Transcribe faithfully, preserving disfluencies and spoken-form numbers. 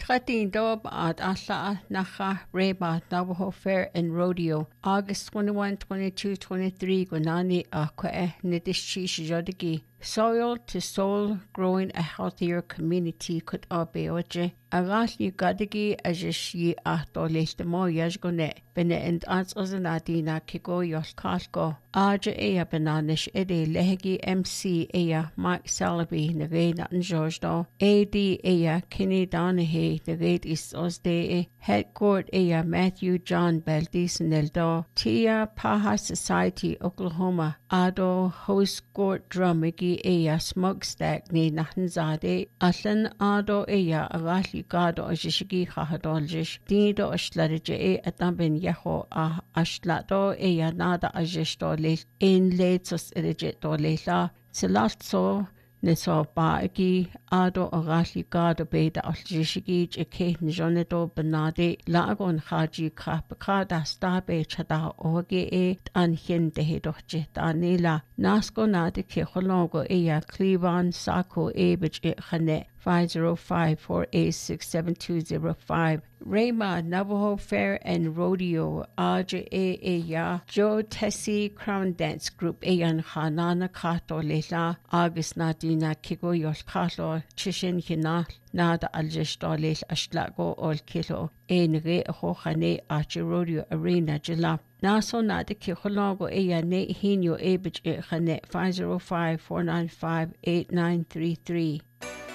Chatín dob ad alla nacha Reba Navajo Fair and Rodeo August twenty-first, twenty-second, twenty-third Gwanani Akwe Nidishi Jodigi. Soil to soul growing a healthier community could be oje. Agas you gadigi as ye ahto list mo yasgone. Bene and ans ozanadina kigo yos kasko. Aja ea bananish ede lehegi M C ea Mike Salaby nevena and George A D ea Kenny Donahue neved is osde head court ea Matthew John Beldis Neldo. Tia Paha Society Oklahoma. Ado host court drumigi ea smokestack ni nahanzade. Aslan ado ea agasli gado ajishigi khahadoljish. Dido ashlarije e atambin yaho a ashlato ea nada ajishto le in letos erigito lela. Silatso Neso baagi ado agasli gado beda aljishigi eke njoneto benade lagon haji kapakada stabe chada oge e anhin dehedoche danila nasko nade ke holongo eya Cleveland Sako ebich e khane five oh five, four eight six, seven two oh five. Rema Navajo Fair and Rodeo Aja E Eya Joe Tessie Crown Dance Group Eyan Hanana Kato Lela August Nadina Kigo Yos Kato Chishin Hina Nada Aljesto Lel Ashlago Ol Kilo Enre Hohane Achi Rodeo Arena Jila Naso Nada Kiholongo Eya Ne Hino Ebich E Hane five oh five, four nine five, eight nine three three.